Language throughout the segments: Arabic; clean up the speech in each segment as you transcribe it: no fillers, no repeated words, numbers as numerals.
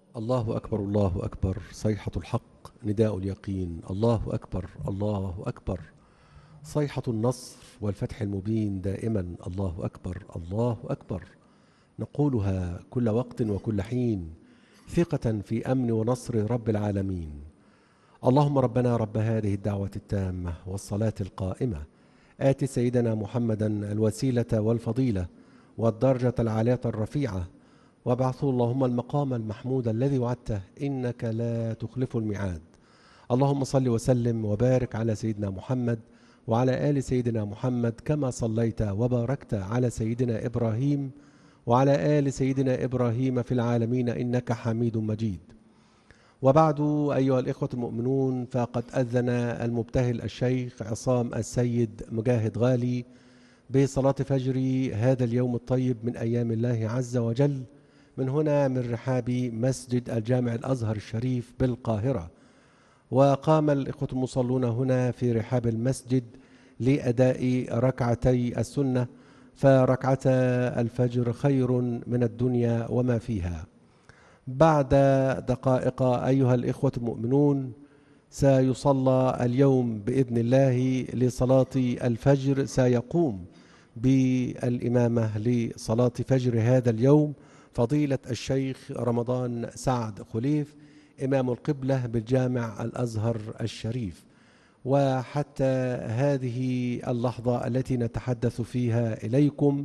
الله أكبر الله أكبر، صيحة الحق نداء اليقين. الله أكبر الله أكبر، صيحة النصر والفتح المبين دائما. الله أكبر الله أكبر، نقولها كل وقت وكل حين، ثقة في أمن ونصر رب العالمين. اللهم ربنا رب هذه الدعوة التامة والصلاة القائمة، آت سيدنا محمدا الوسيلة والفضيلة والدرجة العالية الرفيعة، وابعثه اللهم المقام المحمود الذي وعدته، إنك لا تخلف الميعاد. اللهم صل وسلم وبارك على سيدنا محمد وعلى آل سيدنا محمد، كما صليت وباركت على سيدنا إبراهيم وعلى آل سيدنا إبراهيم في العالمين إنك حميد مجيد. وبعد، أيها الإخوة المؤمنون، فقد أذن المبتهل الشيخ عصام السيد مجاهد غالي بصلاة فجر هذا اليوم الطيب من أيام الله عز وجل، من هنا من رحاب مسجد الجامع الأزهر الشريف بالقاهرة. وقام الإخوة المصلون هنا في رحاب المسجد لأداء ركعتي السنة، فركعتا الفجر خير من الدنيا وما فيها. بعد دقائق أيها الإخوة المؤمنون سيصلى اليوم بإذن الله لصلاة الفجر، سيقوم بالإمامة لصلاة فجر هذا اليوم فضيلة الشيخ رمضان سعد خليف، إمام القبلة بالجامع الأزهر الشريف. وحتى هذه اللحظة التي نتحدث فيها إليكم،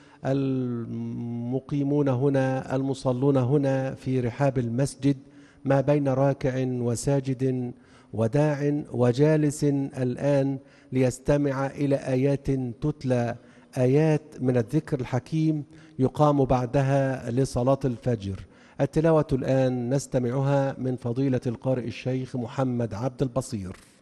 المقيمون هنا المصلون هنا في رحاب المسجد ما بين راكع وساجد وداع وجالس الآن ليستمع إلى آيات تتلى، آيات من الذكر الحكيم يقام بعدها لصلاة الفجر. التلاوة الآن نستمعها من فضيلة القارئ الشيخ محمد عبد البصير.